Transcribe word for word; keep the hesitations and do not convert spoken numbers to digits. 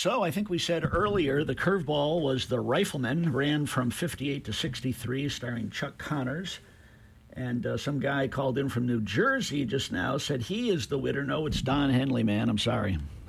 So I think we said earlier the curveball was The Rifleman, ran from fifty-eight to sixty-three, starring Chuck Connors. And uh, some guy called in from New Jersey just now, said he is the winner. No, it's Don Henley, man. I'm sorry.